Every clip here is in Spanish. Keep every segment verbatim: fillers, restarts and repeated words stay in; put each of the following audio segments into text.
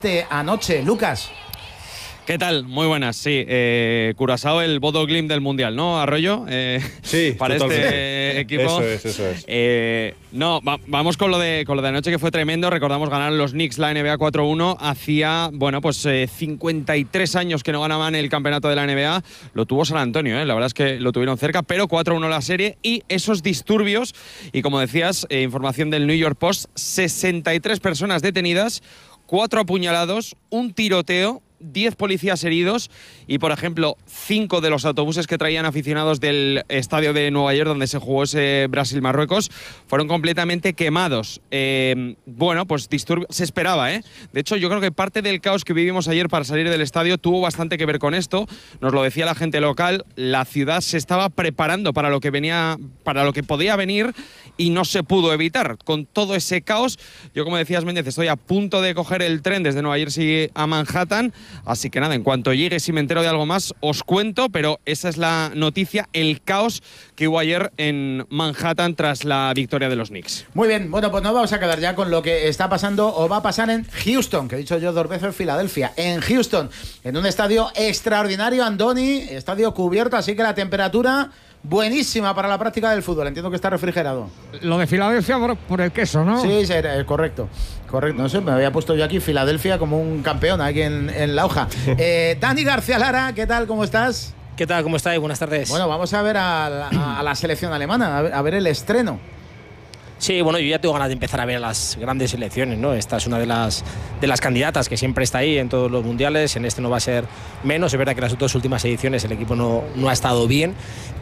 de anoche, Lucas. ¿Qué tal? Muy buenas, sí. Eh, Curazao, el Bodo Glimt del Mundial, ¿no, Arroyo? Eh, sí, para totalmente. este equipo. Eso es, eso es. Eh, no, va, vamos con lo, de, con lo de anoche, que fue tremendo. Recordamos ganar los Knicks la N B A cuatro uno. Hacía, bueno, pues eh, cincuenta y tres años que no ganaban el campeonato de la N B A. Lo tuvo San Antonio, ¿eh? La verdad es que lo tuvieron cerca, pero cuatro uno la serie. Y esos disturbios, y como decías, eh, información del New York Post, sesenta y tres personas detenidas, cuatro apuñalados, un tiroteo, diez policías heridos y, por ejemplo, cinco de los autobuses que traían aficionados del estadio de Nueva York donde se jugó ese Brasil-Marruecos fueron completamente quemados. Eh, bueno, pues disturbio, se esperaba, ¿eh? De hecho, yo creo que parte del caos que vivimos ayer para salir del estadio tuvo bastante que ver con esto. Nos lo decía la gente local, la ciudad se estaba preparando para lo que venía, para lo que podía venir y no se pudo evitar. Con todo ese caos, yo, como decías, Méndez, estoy a punto de coger el tren desde Nueva Jersey a Manhattan. Así que nada, en cuanto llegue, si me entero de algo más, os cuento, pero esa es la noticia, el caos que hubo ayer en Manhattan tras la victoria de los Knicks. Muy bien, bueno, pues nos vamos a quedar ya con lo que está pasando o va a pasar en Houston, que he dicho yo dos veces Filadelfia, en Houston, en un estadio extraordinario, Andoni, estadio cubierto, así que la temperatura buenísima para la práctica del fútbol. Entiendo que está refrigerado. Lo de Filadelfia por, por el queso, ¿no? Sí, sí, correcto. Correcto. No sé, me había puesto yo aquí Filadelfia como un campeón aquí en, en la hoja. Eh, Dani García Lara, ¿qué tal? ¿Cómo estás? ¿Qué tal? ¿Cómo estáis? Buenas tardes. Bueno, vamos a ver a la, a la selección alemana, a ver, a ver el estreno. Sí, bueno, yo ya tengo ganas de empezar a ver las grandes selecciones, ¿no? Esta es una de las, de las candidatas que siempre está ahí en todos los mundiales, en este no va a ser menos. Es verdad que en las dos últimas ediciones el equipo no, no ha estado bien,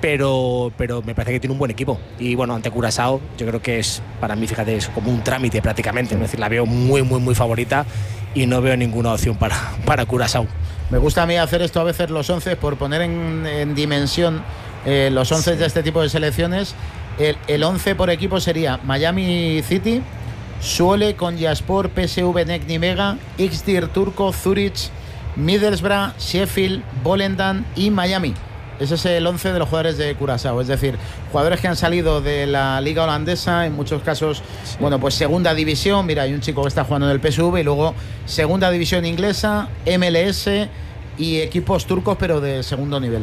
pero, pero me parece que tiene un buen equipo. Y bueno, ante Curazao yo creo que es, para mí, fíjate, es como un trámite prácticamente, es decir, la veo muy, muy, muy favorita y no veo ninguna opción para, para Curazao. Me gusta a mí hacer esto a veces los once, por poner en, en dimensión eh, los once sí. de este tipo de selecciones. El, el once por equipo sería Miami City, Suole, Konyaspor, P S V Nizhny Mega, Xdir Turco, Zurich, Middlesbrough, Sheffield, Volendam y Miami. Ese es el once de los jugadores de Curazao, es decir, jugadores que han salido de la liga holandesa, en muchos casos, sí. bueno, pues segunda división. Mira, hay un chico que está jugando en el P S V y luego segunda división inglesa, M L S y equipos turcos, pero de segundo nivel.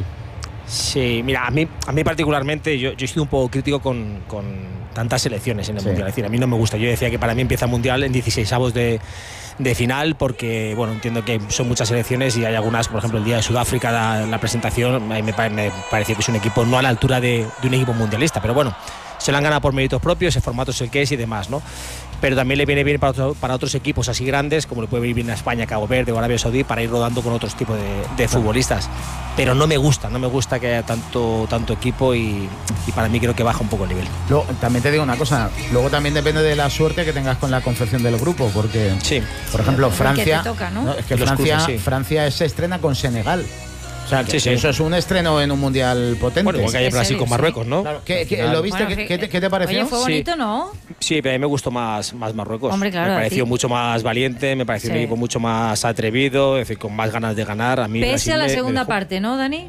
Sí, mira, a mí, a mí particularmente, yo, yo he sido un poco crítico con, con tantas selecciones en el sí. Mundial. Es decir, a mí no me gusta. Yo decía que para mí empieza el Mundial en dieciseisavos de, de final, porque, bueno, entiendo que son muchas selecciones y hay algunas, por ejemplo, el día de Sudáfrica, la, la presentación, me, me pareció que es un equipo no a la altura de, de un equipo mundialista, pero bueno, se lo han ganado por méritos propios, el formato es el que es y demás, ¿no? Pero también le viene bien para, otro, para otros equipos así grandes, como le puede venir bien a España, Cabo Verde o Arabia Saudí, para ir rodando con otros tipos de, de futbolistas. Pero no me gusta, no me gusta que haya tanto, tanto equipo y, y para mí creo que baja un poco el nivel. Luego, también te digo una cosa, luego también depende de la suerte que tengas con la confección del grupo, porque, sí. por ejemplo, Francia, te toca, ¿no? No, es que Francia, cruces, sí. Francia se estrena con Senegal. O sea, que sí, sí. eso es un estreno en un mundial potente. Bueno, igual que hay Brasil con Marruecos, ¿no? Claro. ¿Qué, qué, ¿Lo viste? Bueno, ¿Qué, qué, te, ¿Qué te pareció? Oye, fue bonito, sí. ¿no? Sí, pero a mí me gustó más, más Marruecos. Hombre, claro, me pareció sí. mucho más valiente, me pareció sí. un equipo mucho más atrevido, es decir, con más ganas de ganar. A mí Pese Brasil a la me, segunda me parte, ¿no, Dani?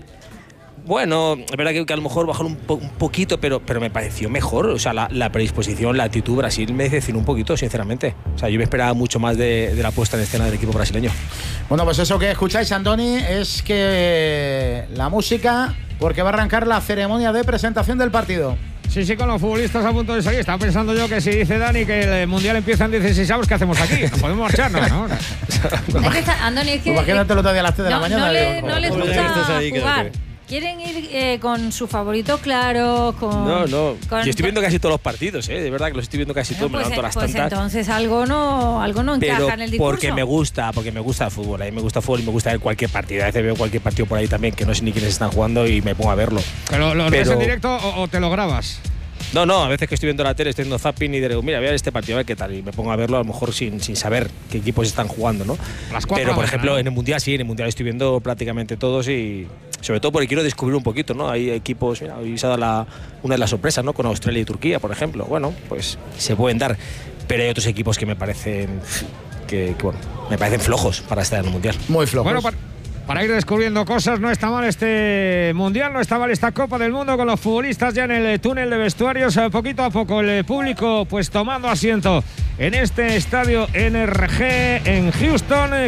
Bueno, es verdad que, que a lo mejor bajaron un, po, un poquito, pero, pero me pareció mejor. O sea, la, la predisposición, la actitud, Brasil me decepcionó un poquito, sinceramente. O sea, yo me esperaba mucho más de, de la puesta en escena del equipo brasileño. Bueno, pues eso que escucháis, Andoni, es que la música, porque va a arrancar la ceremonia de presentación del partido. Sí, sí, con los futbolistas a punto de salir. Estaba pensando yo que si dice Dani que el Mundial empieza en dieciseisavos, ¿qué hacemos aquí? No podemos marcharnos, ¿no? Es que está, Andoni, es que... Imagínatelo todavía a las tres de no, la mañana. No, le, digo, no les gusta ahí, jugar. Quieren ir eh, con su favorito claro, con... No, no. Con... Yo estoy viendo casi todos los partidos, ¿eh? De verdad que los estoy viendo casi bueno, todos. Pues, me levanto las pues tantas. entonces algo no, algo no encaja Pero en el discurso. porque me gusta, porque me gusta el fútbol. A mí me gusta el fútbol y me gusta ver cualquier partido. A veces veo cualquier partido por ahí también que no sé ni quiénes están jugando y me pongo a verlo. ¿Pero lo, lo Pero... ves en directo o, o te lo grabas? No, no, a veces que estoy viendo la tele, estoy viendo zapping y digo, mira, voy a ver este partido, a ver qué tal. Y me pongo a verlo a lo mejor sin, sin saber qué equipos están jugando, ¿no? Las cuatro Pero, por mañana, ejemplo, ¿no? en el Mundial sí, en el Mundial estoy viendo prácticamente todos y sobre todo porque quiero descubrir un poquito, ¿no? Hay equipos, mira, hoy se ha dado la, una de las sorpresas, ¿no? Con Australia y Turquía, por ejemplo. Bueno, pues se pueden dar. Pero hay otros equipos que me parecen, que, que bueno, me parecen flojos para estar en el Mundial. Muy flojos. Bueno, para, para ir descubriendo cosas, no está mal este Mundial, no está mal esta Copa del Mundo, con los futbolistas ya en el túnel de vestuarios, poquito a poco el público pues tomando asiento en este estadio N R G en Houston.